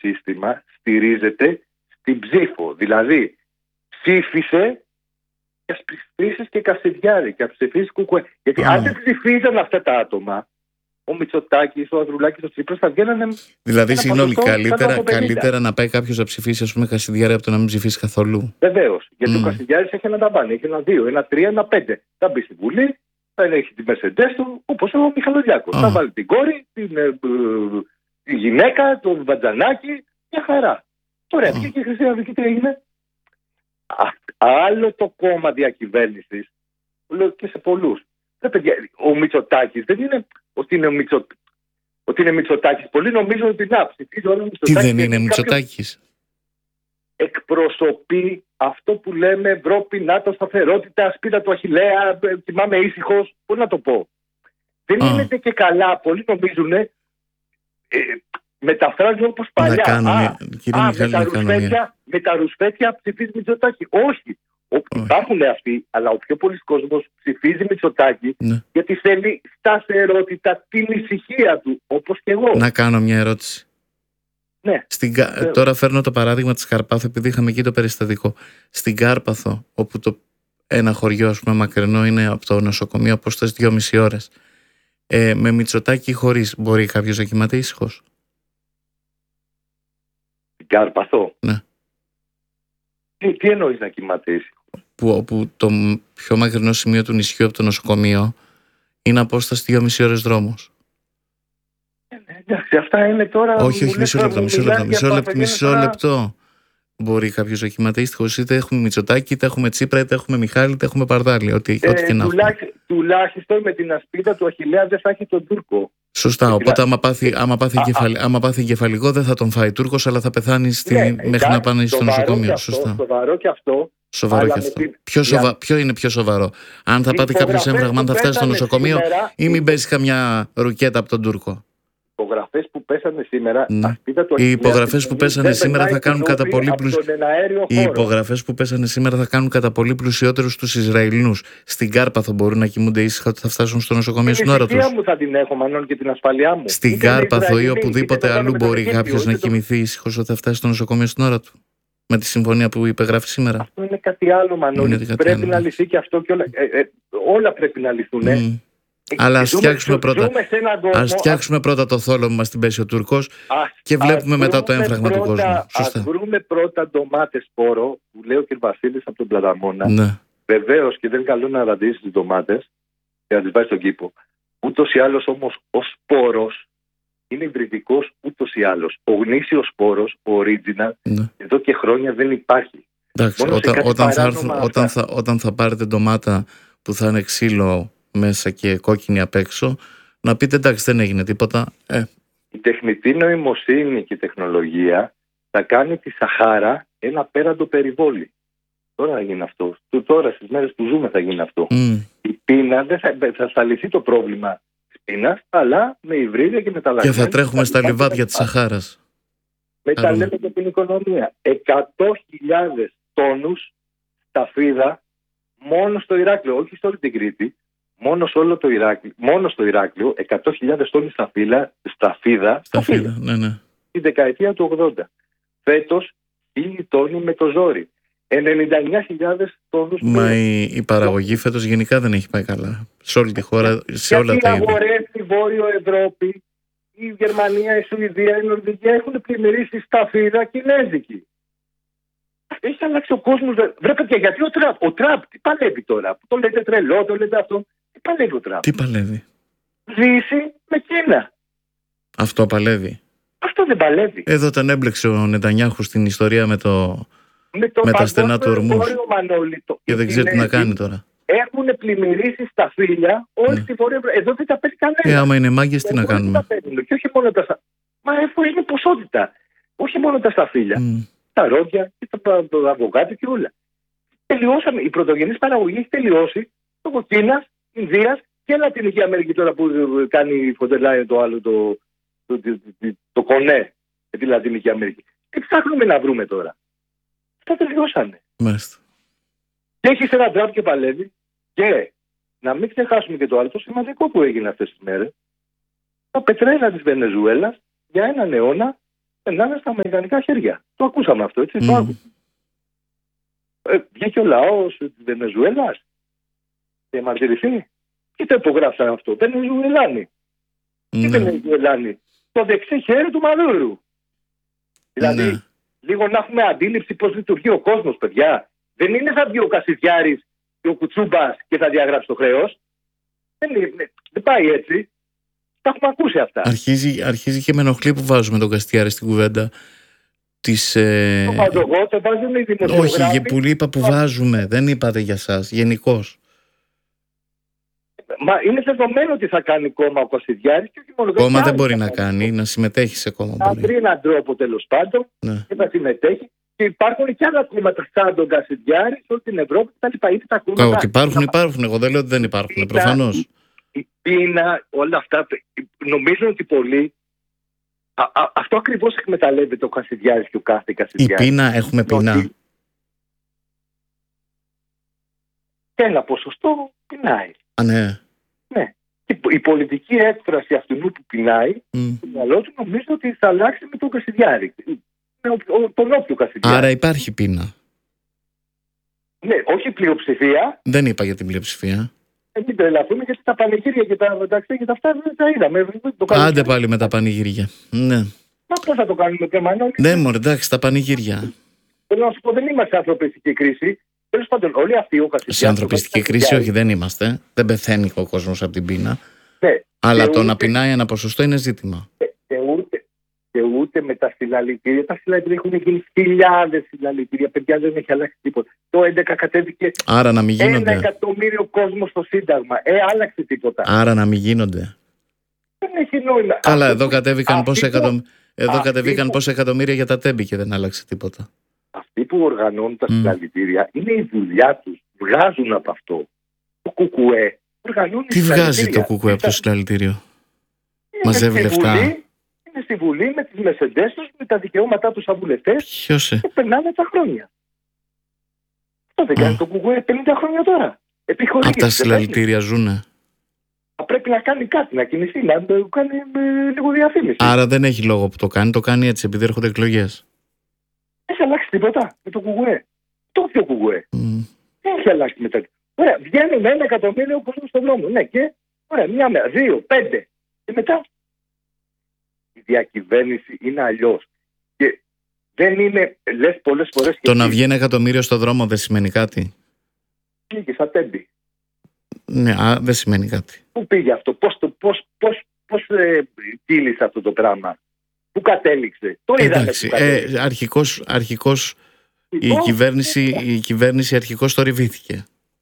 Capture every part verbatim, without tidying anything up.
σύστημα στηρίζεται στην ψήφο. Δηλαδή, ψήφισε και ας ψηφίσεις και Κασιδιάρη και ας ψηφίσεις Κουκουέ. Γιατί Mm. αν δεν ψηφίζαν αυτά τα άτομα, ο Μητσοτάκης, ο Ανδρουλάκης, ο Τσίπρας θα βγαίνανε. Δηλαδή, ένα συγγνώμη, ποσοστό καλύτερα, κάτω από πενήντα. καλύτερα να πάει κάποιος να ψηφίσει, ας πούμε, Κασιδιάρη από το να μην ψηφίσει καθόλου. Βεβαίως. Γιατί Mm. ο Κασιδιάρης έχει ένα ταμπάνι, έχει ένα δύο, ένα τρία, ένα πέντε. Θα μπει στη Βουλή, θα έχει τη Mercedes του, όπως ο Μιχαλολιάκος. Mm. Θα βάλει την κόρη, την, ε, ε, τη γυναίκα, το βατζανάκι, μια χαρά. Ωραία, Mm. και η Χρυσή Αυγή τι έγινε. Α, άλλο το κόμμα διακυβέρνησης, λέω και σε πολλούς. Ρε παιδιά, ο Μητσοτάκης δεν είναι ότι είναι ο Μητσο... ότι είναι Μητσοτάκης. Πολλοί νομίζουν ότι να ψηφίζει όλο ο Τι Μητσοτάκης. δεν είναι κάποιος Μητσοτάκης. εκπροσωπεί αυτό που λέμε Ευρώπη, ΝΑΤΟ, σταθερότητα, σπίτα του Αχιλλέα, θυμάμαι ήσυχος. Πώς να το πω. Δεν Α. είναι και καλά. Πολλοί νομίζουν, ε, μεταφράζουν όπως παλιά. Να κάνω Α, μια- κύριε α, Μιχάλη, με, τα να κάνω μια. ρουσφέτια, με τα ρουσφέτια ψηφίζει Μητσοτάκη. Όχι. Ο, Όχι. υπάρχουν αυτοί, αλλά ο πιο πολλής κόσμος ψηφίζει Μητσοτάκη Ναι. γιατί θέλει σταθερότητα, την ησυχία του, όπως και εγώ. Να κάνω μια ερώτηση. Ναι. Στην, Κα- Βέβαια. τώρα φέρνω το παράδειγμα της Καρπάθου, επειδή είχαμε εκεί το περιστατικό. Στην Κάρπαθο, όπου το ένα χωριό, ας πούμε, μακρινό είναι από το νοσοκομείο, απόσταση δυόμιση ώρες. Ε, με Μητσοτάκη ή χωρίς, μπορεί κάποιος να κοιμάται ήσυχος? Την Κάρπαθο. Ναι. Τι, τι εννοείς να κοιμάται ήσυχο. Που, όπου το πιο μακρινό σημείο του νησιού από το νοσοκομείο είναι απόσταση δυόμιση ώρες δρόμος. Εντάξει, αυτά είναι τώρα. Όχι, μου όχι, λες μισό τώρα, λεπτό, μου μισό μιλάς λεπτό, για μισό λεπτό, Παπαγέννη μισό τώρα. λεπτό. Μπορεί κάποιος να κοιμάται ήσυχος, είτε έχουμε Μητσοτάκη, είτε έχουμε Τσίπρα, είτε έχουμε Μιχάλη, είτε έχουμε Παρδάλη. Ό,τι, Ε, ό,τι και να έχουμε. τουλάχιστον, τουλάχιστον με την ασπίδα του Αχιλλέα δεν θα έχει τον Τούρκο. Σωστά. Οπότε, άμα πάθει, άμα πάθει, Α, εγκεφαλ, άμα πάθει εγκεφαλικό, δεν θα τον φάει Τούρκος, αλλά θα πεθάνει στη, Ναι, μέχρι εντάξει, να πάνε στο σοβαρό νοσοκομείο. και αυτό, Σωστά. Σοβαρό και αυτό. Σοβαρό αλλά και με αυτό. την- Ποιο, για- σοβα... Ποιο είναι πιο σοβαρό, αν θα Οι πάτε κάποιο υπογραφές έμφραγμα, αν που θα φτάσει στο πέσανε νοσοκομείο σήμερα- ή μην παίζει καμιά ρουκέτα από τον Τούρκο. Οι υπογραφές που πέσανε σήμερα, Ναι. ασπίδα του Οι Αχιλλέα υπογραφές στη που στιγμή πέσανε δεν σήμερα θα περνάει κάνουν την κατά Ευρώπη πολύ από πλουσ- τον εναέριο Οι χώρο. υπογραφές που πέσανε σήμερα θα κάνουν κατά πολύ πλουσιότερους τους Ισραηλινούς. Στην Κάρπαθο μπορούν να κοιμούνται ήσυχα ότι θα φτάσουν στο νοσοκομείο Την στην ώρα ησυχία τους. μου θα την έχω, Μανών, και την ασφαλειά μου. Στην Είτε είναι Κάρπαθο ή Ισραηλινοί, οπουδήποτε είτε το αλλού κάνουμε μπορεί το κάποιος να Αιγύπτιο, είτε το- κοιμηθεί ήσυχος ότι θα φτάσει στο νοσοκομείο στην ώρα του. Με τη συμφωνία που υπεγράφει σήμερα. Αυτό είναι κάτι άλλο, Μανώλη. Είναι κάτι Πρέπει άλλο, να ναι. λυθεί και αυτό και όλα. Ε, ε, όλα πρέπει να λυθούν. Μμ. Ε. Αλλά ας Ζούμε- φτιάξουμε ζούμε πρώτα. σε έναν κόσμο, Ας φτιάξουμε πρώτα το θόλο που μας την πέσει ο Τούρκος ας- και βλέπουμε ας μετά το βρούμε έμφραγμα του πρώτα- κόσμου. Σωστά. Ας βρούμε πρώτα ντομάτες σπόρο, που λέει ο κ. Βασίλης από τον Πλαταμόνα. Ναι. Βεβαίως και δεν είναι καλό να ραντίσεις τις ντομάτες και να τις βάζεις στον κήπο. Ούτως ή άλλως όμως ο σπόρος είναι υβριδικός ούτως ή άλλως. Ο γνήσιος σπόρος, ο original, Ναι. εδώ και χρόνια δεν υπάρχει. Εντάξει, Μόνο σε όταν, κάτι όταν, θα παράνομα έρθουν, όταν, αυτά. θα, όταν θα πάρετε ντομάτα που θα είναι ξύλο μέσα και κόκκινη απ' έξω, να πείτε εντάξει δεν έγινε τίποτα. Ε, Η τεχνητή νοημοσύνη και η τεχνολογία θα κάνει τη Σαχάρα ένα πέραντο περιβόλι. Τώρα θα γίνει αυτό. Του- Τώρα στις μέρες που ζούμε θα γίνει αυτό. μ, Η πείνα δεν θα, θα, θα λυθεί το πρόβλημα της πείνας, αλλά με υβρίδια και και μεταλλαγμένα. θα τρέχουμε στα λιβάδια της Σαχάρας. Μεταλλεύεται την οικονομία. εκατό χιλιάδες τόνους σταφίδα μόνο στο Ηράκλειο, όχι σε όλη την Κρήτη. Μόνο, σε όλο το Ηράκλειο, μόνο στο Ηράκλειο, εκατό χιλιάδες τόνοι σταφύλα, σταφίδα, Στα σταφίδα, φύλλα, ναι, ναι. τη δεκαετία του ογδόντα. Φέτος, χίλιοι τόνοι με το ζόρι. ενενήντα εννιά χιλιάδες τόνους. Μα η, η παραγωγή φέτος γενικά δεν έχει πάει καλά. Σε όλη τη χώρα, σε όλα Γιατί τα είδη. αγορές στη Βόρειο Ευρώπη, η Γερμανία, η Σουηδία, η Νορβηγία έχουν πλημμυρίσει σταφίδα κινέζικη. Έχει αλλάξει ο κόσμος. Βρε παιδιά, γιατί ο Τραμπ, ο Τραμπ τι παλεύει τώρα? Το λέτε τρελό, το λέτε αυτό. Τι παλεύει ο Τραμπ? Τι παλεύει? Δύση με Κίνα. Αυτό παλεύει. Αυτό δεν παλεύει. Εδώ τον έμπλεξε ο Νετανιάχου στην ιστορία με, το, με το με τα στενά του παγκόσμιο ορμούς. εμπόριο, Μανώλη, το- και δεν ξέρει τι να Κινέζοι κάνει τώρα. Έχουν πλημμυρίσει στα φύλλα όλη Ναι. τη Βόρεια Ευρώπη. Εδώ δεν τα παίρνει κανένα. Ε, άμα είναι μάγκες τι να Εδώ δεν κάνουμε. τα παίρνουν. Και όχι μόνο τα στα... Μα αφού είναι ποσότητα. Όχι μόνο τα σταφύλια. Μ, Τα ρόδια και τα, το αβοκάτο και όλα. Τελειώσαμε. Η πρωτογενής παραγωγή έχει τελειώσει λόγω Κίνας, Ινδίας και Λατινική Αμερική τώρα που κάνει φοντελάει το άλλο το, το, το, το, το κονέ με τη Λατινική Αμερική. Τι ψάχνουμε να βρούμε τώρα? Αυτά τελειώσανε. μάλιστα. Και έχει ένα Τραμπ και παλεύει. Και να μην ξεχάσουμε και το άλλο το σημαντικό που έγινε αυτές τις μέρες. Τα πετρέλαια της Βενεζουέλας για έναν αιώνα περνάνε στα αμερικανικά χέρια. Το ακούσαμε αυτό, έτσι. Mm. Το άκουσα. Ε, βγήκε ο λαός της Βενεζουέλας. Και μαρτυρηθεί. Και το υπογράψαν αυτό. Βενεζουελάνοι. Τι Βενεζουελάνοι. Το δεξί χέρι του Μαδούρου. Δηλαδή, ναι. λίγο να έχουμε αντίληψη πώς λειτουργεί ο κόσμος, παιδιά. Δεν είναι θα βγει ο Κασιδιάρης και ο Κουτσούμπας και θα διαγράψει το χρέος. Δεν, είναι, δεν πάει έτσι. Τα έχουμε ακούσει αυτά. Αρχίζει, αρχίζει και με ενοχλεί που βάζουμε τον Κασιδιάρη στην κουβέντα. Της, ε... Το βάζω εγώ, το βάζουν οι δημοσιογράφοι. Όχι, που είπα που βάζουμε. Δεν είπατε για σας, γενικώς. Μα είναι δεδομένο ότι θα κάνει κόμμα ο Κασιδιάρης. Κόμμα δεν μπορεί να κάνει, να συμμετέχει σε κόμμα. Θα βρει έναν τρόπο τέλος πάντων ναι. και θα συμμετέχει. Και υπάρχουν και άλλα κόμματα σαν τον Κασιδιάρη σε όλη την Ευρώπη και τα λοιπά. Είτε τα κόμματα. Ότι υπάρχουν, υπάρχουν. Εγώ δεν λέω ότι δεν υπάρχουν. Προφανώς. Η πείνα, όλα αυτά. Νομίζω ότι πολλοί. Α, α, αυτό ακριβώς εκμεταλλεύεται ο Κασιδιάρης και ο κάθε Κασιδιάρης. Η πείνα, έχουμε πείνα. Ότι ένα ποσοστό πεινάει. Α, ναι. Ναι. Η, η πολιτική έκφραση αυτού που πεινάει, mm. το μυαλό του νομίζω ότι θα αλλάξει με τον Κασιδιάρη. Με ο, ο, τον όποιο Κασιδιάρη. Άρα υπάρχει πείνα. Ναι, όχι πλειοψηφία. Δεν είπα για την πλειοψηφία. Ε, μην τρελαθούμε γιατί τα πανηγύρια και τα μεταξύ και τα αυτά δεν τα είδαμε. Το Άντε πάλι με τα πανηγύρια. Ναι. Μα πώς θα το κάνουμε πια, Μανώλη. Ναι, μωρέ, εντάξει, τα πανηγύρια. Θέλω να σου πω, δεν είμαστε σε ανθρωπιστική κρίση. Τέλος πάντων, όλοι αυτοί ο Κασιδιάρης. Σε ανθρωπιστική κρίση, όχι, δεν είμαστε. Δεν πεθαίνει ο κόσμος από την πείνα. Ναι. Αλλά το ούτε, να πεινάει ένα ποσοστό είναι ζήτημα. Και, και, ούτε, και ούτε με τα συλλαλητήρια. Τα συλλαλητήρια έχουν γίνει χιλιάδες συλλαλητήρια. Παιδιά, δεν έχει αλλάξει τίποτα. Το έντεκα κατέβηκε Άρα να μην γίνονται. ένα εκατομμύριο κόσμο στο Σύνταγμα. Ε, άλλαξε τίποτα. Άρα να μην γίνονται. Δεν έχει νόημα. Καλά, αυτό, εδώ κατέβηκαν πόσα εκατομμ... εκατομμύρια που... εκατομμύρια για τα τέμπη και δεν άλλαξε τίποτα. Αυτοί που οργανώνουν τα mm. συλλαλητήρια είναι η δουλειά τους. Βγάζουν από αυτό. Το κουκουέ οργανώνει. Τι βγάζει το κουκουέ από το συλλαλητήριο? Μαζεύει λεφτά. Βουλή, είναι στη Βουλή με τις μεσεντές τους, με τα δικαιώματά τους σαν βουλευτές. Ποιος ε? Και περνάνε τα χρόνια. Αυτό δεν κάνει mm. το κουκουέ πενήντα χρόνια τώρα. Από τα συλλαλητήρια ζουνε. Θα πρέπει να κάνει κάτι, να κινηθεί, να κάνει με λίγο διαφήμιση. Άρα δεν έχει λόγο που το κάνει, το κάνει έτσι επειδή έρχονται εκλογές. Έχει αλλάξει τίποτα με το κουκουέ. Το πιο κουκουέ. Mm. Έχει αλλάξει μετά. Ωραία, βγαίνει με ένα εκατομμύριο κόσμο στον δρόμο. Ναι, και ωραία, μια μέρα, δύο, πέντε. Και μετά η διακυβέρνηση είναι αλλιώς. Και δεν είναι, λες πολλές φορές. Το να βγει ένα εκατομμύριο στον δρόμο δεν σημαίνει κάτι. Πήγε στα τέμπη. Ναι, α, δεν σημαίνει κάτι. Πού πήγε αυτό, πώς, το, πώς, πώς, πώς ε, κύλησε αυτό το πράγμα, πού κατέληξε. Το Εντάξει, ε, αρχικώς, αρχικώς η, κυβέρνηση, η κυβέρνηση αρχικώς το ρυβήθηκε.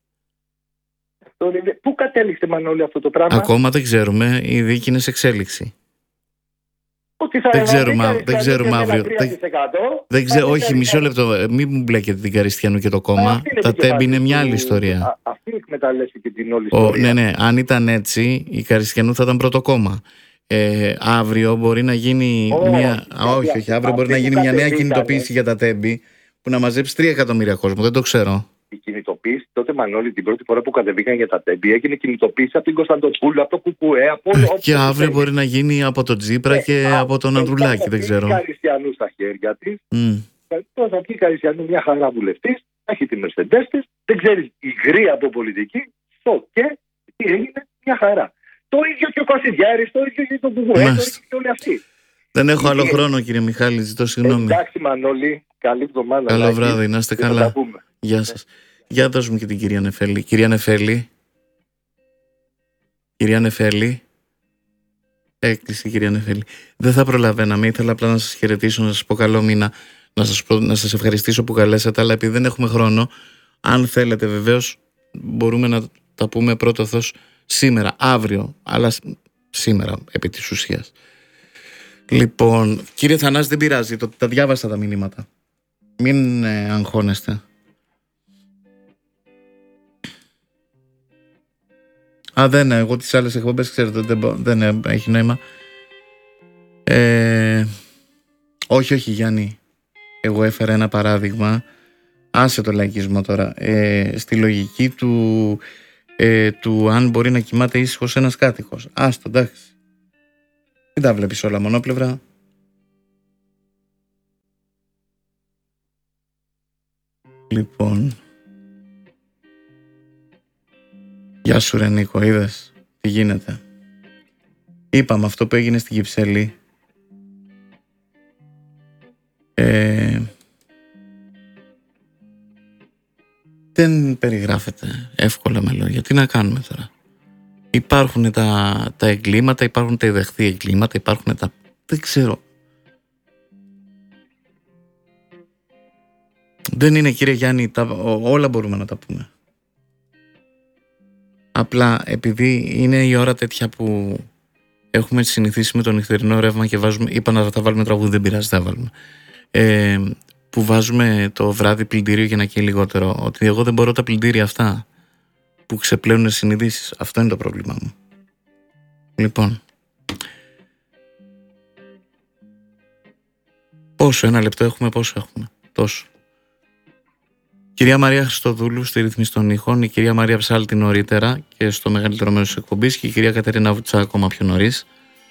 Πού κατέληξε, Μανώλη, αυτό το πράγμα? Ακόμα δεν ξέρουμε, η δίκη είναι σε εξέλιξη. Ότι θα δεν ξέρουμε, δεν ξέρουμε αύριο. Δεν, δεν ξέρω, όχι, μισό λεπτό. Μην μου μπλέκετε την Καριστιανού και το κόμμα. Τα τέμπη είναι μια άλλη ιστορία. Αυτή εκμεταλλεύει και την όλη ιστορία. ιστορία. Ναι, ναι. Αν ήταν έτσι, η Καριστιανού θα ήταν πρώτο κόμμα. Ε, αύριο μπορεί να γίνει oh, μια. Oh, όχι, όχι. Αύριο μπορεί να γίνει μια νέα κινητοποίηση για τα τέμπη που να μαζέψει τρία εκατομμύρια κόσμο. Δεν το ξέρω. Η κινητοποίηση τότε, Μανώλη, την πρώτη φορά που κατεβήκαν για τα τέμπη, έγινε κινητοποίηση από την Κωνσταντοπούλου, από το Κουκουέ, από όλο. Και αύριο μπορεί να γίνει από τον Τσίπρα και από τον Ανδρουλάκη, δεν ξέρω. Θα Καριστιανού στα χέρια τη. Τώρα θα βγει Καριστιανού μια χαρά βουλευτή, έχει τη Μερσεντές της, δεν ξέρει υγρή από πολιτική. Στο και τι έγινε, μια χαρά. Το ίδιο και ο Κασιδιάρης, το ίδιο και το Κουκουέ, το ίδιο και όλοι αυτοί. Δεν έχω άλλο χρόνο, κύριε Μιχάλη, ζητώ συγγνώμη. Εντάξει, Μανώλη, καλή εβδομάδα. Καλό βράδυ, να είστε καλά. Γεια σας. Για δώσουμε και την κυρία Νεφέλη. Κυρία Νεφέλη. Κυρία Νεφέλη. Έκλεισε η κυρία Νεφέλη. Δεν θα προλαβαίναμε. Ήθελα απλά να σας χαιρετήσω, να σας πω καλό μήνα, να σας, πω, να σας ευχαριστήσω που καλέσατε, αλλά επειδή δεν έχουμε χρόνο, αν θέλετε βεβαίως μπορούμε να τα πούμε πρώτο θος σήμερα, αύριο, αλλά σήμερα επί της ουσίας. Λοιπόν, κύριε Θανάση, δεν πειράζει, το, τα διάβασα τα μηνύματα. Μην ε, αγχώνεστε. Α, δεν, εγώ τις άλλες εκπομπές, ξέρετε, δεν, δεν έχει νόημα. Ε, όχι, όχι, Γιάννη. Εγώ έφερα ένα παράδειγμα. Άσε το λαϊκισμό τώρα. Ε, στη λογική του, ε, του αν μπορεί να κοιμάται ήσυχος ένας κάτοικος. Άστο, εντάξει. Δεν τα βλέπεις όλα μονόπλευρα. Λοιπόν, γεια σου ρε Νίκο, είδες τι γίνεται? Είπαμε αυτό που έγινε στην Κυψέλη. Ε, δεν περιγράφεται εύκολα με λόγια. Τι να κάνουμε τώρα? Υπάρχουν τα, τα εγκλήματα, υπάρχουν τα ιδεχθή εγκλήματα, υπάρχουν τα... δεν ξέρω. Δεν είναι, κύριε Γιάννη, τα, όλα μπορούμε να τα πούμε. Απλά επειδή είναι η ώρα τέτοια που έχουμε συνηθίσει με το νυχτερινό ρεύμα και βάζουμε, είπα να τα βάλουμε τραγούδι, δεν πειράζει, θα βάλουμε. Ε, που βάζουμε το βράδυ πλυντήριο για να καίει λιγότερο. Ότι εγώ δεν μπορώ τα πλυντήρια αυτά που ξεπλένουν συνειδήσεις. Αυτό είναι το πρόβλημά μου. Λοιπόν, πόσο, ένα λεπτό έχουμε, πόσο έχουμε? Τόσο. Κυρία Μαρία Χριστοδούλου στη ρύθμιση των ήχων, η κυρία Μαρία Ψάλτη νωρίτερα και στο μεγαλύτερο μέρος της εκπομπής και η κυρία Κατερίνα Βουτσά ακόμα πιο νωρίς.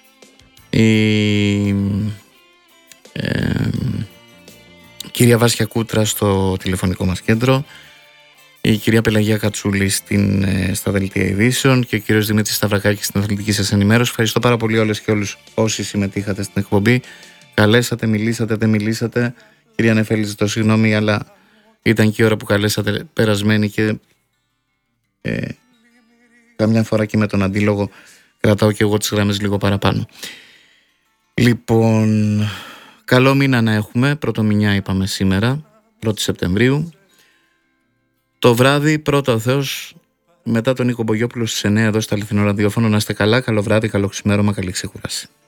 Η ε, κυρία Βάσια Κούτρα στο τηλεφωνικό μας κέντρο, η κυρία Πελαγία Κατσούλη στην, στα δελτία ειδήσεων και ο κύριος Δημήτρης Σταυρακάκης στην αθλητική σας ενημέρωση. Ευχαριστώ πάρα πολύ όλες και όλους όσοι συμμετείχατε στην εκπομπή. Καλέσατε, μιλήσατε, δεν μιλήσατε. Κυρία Νεφέλη, ζητώ συγγνώμη, αλλά ήταν και η ώρα που καλέσατε περασμένη και ε, καμιά φορά και με τον αντίλογο κρατάω και εγώ τις γραμμές λίγο παραπάνω. Λοιπόν, καλό μήνα να έχουμε. Πρώτο μηνιά είπαμε σήμερα, πρώτη Σεπτεμβρίου. Το βράδυ, πρώτα ο Θεός, μετά τον Νίκο Μπογιόπουλο στις εννιά εδώ στο Αληθινό Ραδιόφωνο. Να είστε καλά, καλό βράδυ, καλό ξημέρωμα, καλή ξεκούραση.